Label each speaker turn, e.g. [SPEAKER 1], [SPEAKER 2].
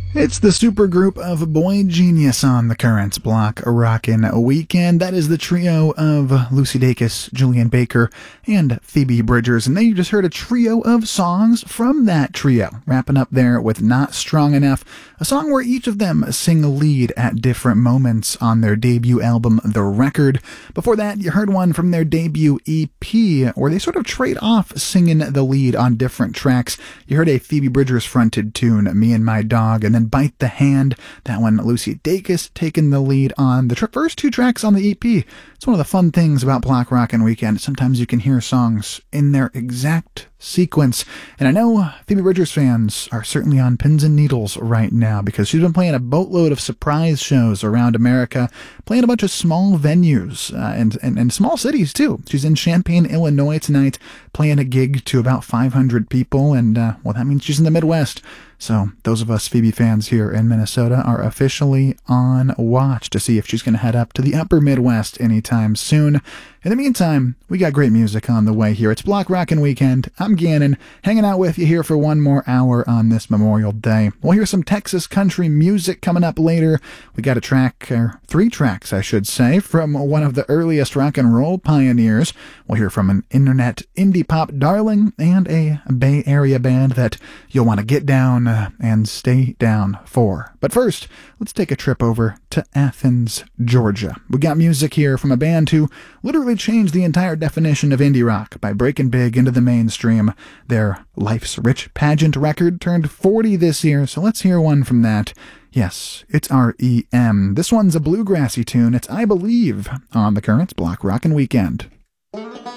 [SPEAKER 1] It's the supergroup of Boy Genius on the Currents Block Rockin' Weekend. That is the trio of Lucy Dacus, Julian Baker, and Phoebe Bridgers. And then you just heard a trio of songs from that trio, wrapping up there with Not Strong Enough, a song where each of them sing a lead at different moments on their debut album, The Record. Before that, you heard one from their debut EP, where they sort of trade off singing the lead on different tracks. You heard a Phoebe Bridgers fronted tune, Me and My Dog, and then Bite the Hand. That one, Lucy Dacus taking the lead on the first two tracks on the EP. It's one of the fun things about Block Rockin' Weekend. Sometimes you can hear songs in their exact sequence. And I know Phoebe Bridgers fans are certainly on pins and needles right now because she's been playing a boatload of surprise shows around America, playing a bunch of small venues and small cities too. She's in Champaign, Illinois tonight, playing a gig to about 500 people, and well, that means she's in the Midwest. So those of us Phoebe fans here in Minnesota are officially on watch to see if she's going to head up to the upper Midwest anytime soon. In the meantime, we got great music on the way here. It's Block Rockin' Weekend. I'm Gannon, hanging out with you here for one more hour on this Memorial Day. We'll hear some Texas country music coming up later. We got a track, or three tracks, I should say, from one of the earliest rock and roll pioneers. We'll hear from an internet indie pop darling and a Bay Area band that you'll want to get down and stay down for. But first, let's take a trip over to Athens, Georgia. We got music here from a band who literally changed the entire definition of indie rock by breaking big into the mainstream. Their Life's Rich Pageant record turned 40 this year, so let's hear one from that. Yes, it's R.E.M. This one's a bluegrassy tune. It's I Believe on the Currents Block Rockin' Weekend.